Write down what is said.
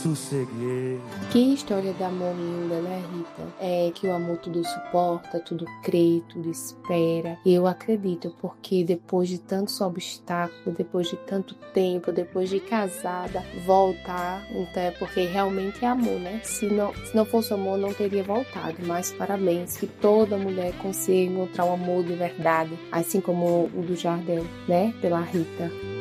sosseguei. Que história de amor linda, né, Rita? É que o amor tudo suporta, tudo crê, tudo espera. E eu acredito, porque depois de tantos obstáculos, depois de tanto tempo, depois de casada, voltar, então é porque realmente é amor, né? Se não fosse amor, não teria voltado. Mas parabéns, que toda mulher consiga encontrar o amor de verdade, assim como o do Jardel, né? Pela Rita.